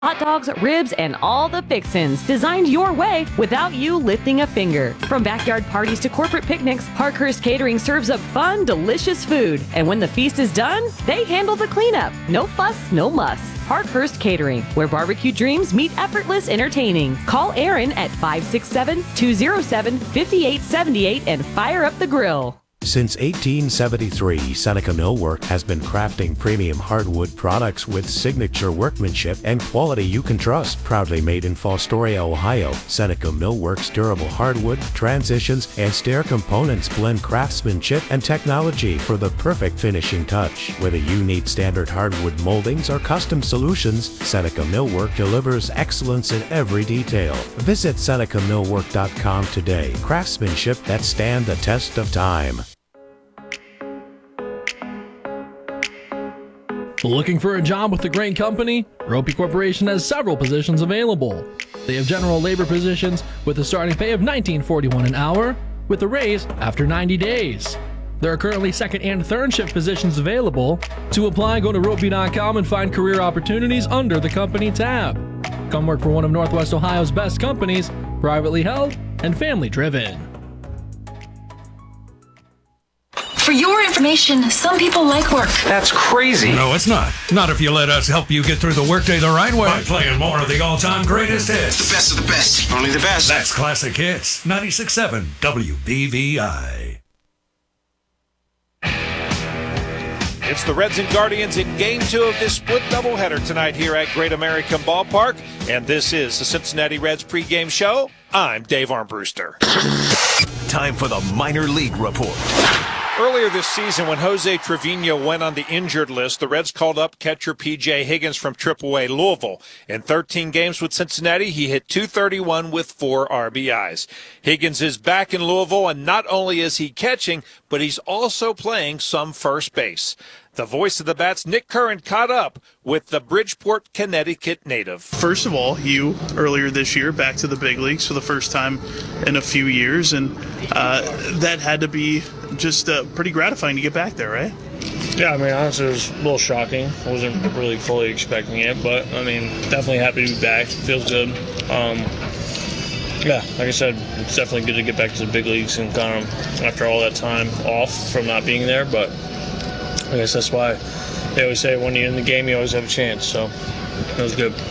Hot dogs, ribs, and all the fixins designed your way without you lifting a finger. From backyard parties to corporate picnics, Parkhurst Catering serves up fun, delicious food. And when the feast is done, they handle the cleanup. No fuss, no muss. Parkhurst Catering, where barbecue dreams meet effortless entertaining. Call Aaron at 567-207-5878 and fire up the grill. Since 1873, Seneca Millwork has been crafting premium hardwood products with signature workmanship and quality you can trust. Proudly made in Fostoria, Ohio, Seneca Millwork's durable hardwood, transitions, and stair components blend craftsmanship and technology for the perfect finishing touch. Whether you need standard hardwood moldings or custom solutions, Seneca Millwork delivers excellence in every detail. Visit SenecaMillwork.com today. Craftsmanship that stand the test of time. Looking for a job with a great company? Ropey Corporation has several positions available. They have general labor positions with a starting pay of $19.41 an hour, with a raise after 90 days. There are currently second and third shift positions available. To apply, go to ropey.com and find career opportunities under the company tab. Come work for one of Northwest Ohio's best companies, privately held and family driven. For your information, some people like work. That's crazy. No, it's not. Not if you let us help you get through the workday the right way. By playing more of the all-time greatest hits. The best of the best. Only the best. That's Classic Hits. 96.7 WBVI. It's the Reds and Guardians in Game 2 of this split doubleheader tonight here at Great American Ballpark. And this is the Cincinnati Reds pregame show. I'm Dave Armbruster. Time for the Minor League Report. Earlier this season, when Jose Trevino went on the injured list, the Reds called up catcher P.J. Higgins from AAA Louisville. In 13 games with Cincinnati, he hit .231 with 4 RBIs. Higgins is back in Louisville, and not only is he catching, but he's also playing some first base. The voice of the Bats, Nick Curran, caught up with the Bridgeport, Connecticut native. First of all, you, earlier this year, back to the big leagues for the first time in a few years, and that had to be just pretty gratifying to get back there, right? Yeah, I mean, honestly, it was a little shocking. I wasn't really fully expecting it, but, I mean, definitely happy to be back. It feels good. Yeah, like I said, it's definitely good to get back to the big leagues and kind of after all that time off from not being there, but I guess that's why they always say when you're in the game, you always have a chance, so it was good.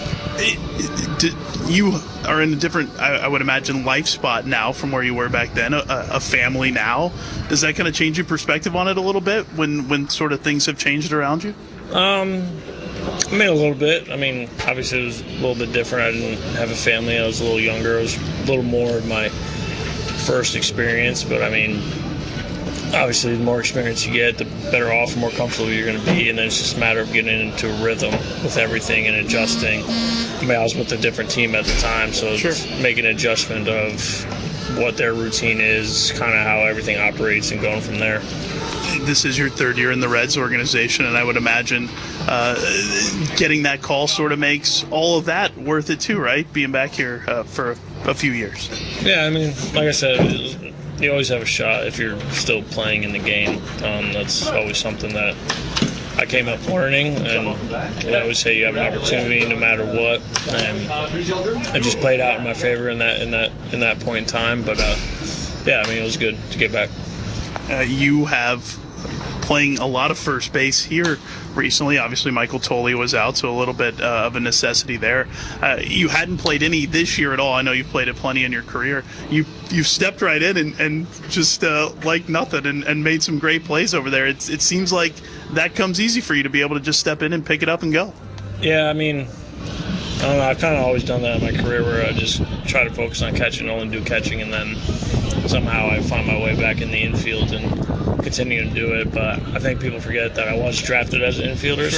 You are in a different, I would imagine, life spot now from where you were back then, a family now. Does that kind of change your perspective on it a little bit when sort of things have changed around you? I mean, a little bit. I mean, obviously it was a little bit different. I didn't have a family. I was a little younger. It was a little more of my first experience, but I mean, obviously the more experience you get, the better off and more comfortable you're going to be, and then it's just a matter of getting into a rhythm with everything and adjusting. I mean, I was with a different team at the time, so it's making an adjustment of what their routine is, kind of how everything operates, and going from there. This is your third year in the Reds organization, and I would imagine getting that call sort of makes all of that worth it too, right? Being back here for a few years. Yeah, I mean, like I said, you always have a shot if you're still playing in the game. That's always something that I came up learning, and I always say you have an opportunity no matter what, and it just played out in my favor in that point in time. But yeah, I mean, it was good to get back. You have playing a lot of first base here recently. Obviously, Michael Tolley was out, so a little bit of a necessity there. You hadn't played any this year at all. I know you've played it plenty in your career. You stepped right in and just like nothing and made some great plays over there. It seems like that comes easy for you to be able to just step in and pick it up and go. Yeah, I mean, I don't know. I've kind of always done that in my career where I just try to focus on catching, only do catching, and then somehow I find my way back in the infield and continue to do it. But I think people forget that I was drafted as an infielder,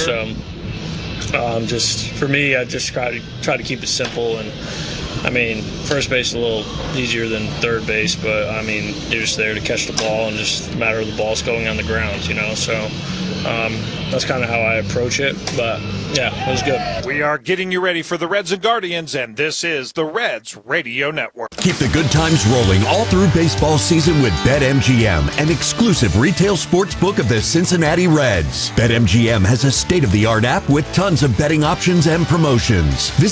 so just for me, I just try to keep it simple. And I mean, first base is a little easier than third base, but I mean, you're just there to catch the ball and just a matter of the ball's going on the ground, you know. So that's kind of how I approach it. But Yeah, it was good. We are getting you ready for the Reds and Guardians, and this is the Reds Radio Network. Keep the good times rolling all through baseball season with BetMGM, an exclusive retail sports book of the Cincinnati Reds. BetMGM has a state-of-the-art app with tons of betting options and promotions.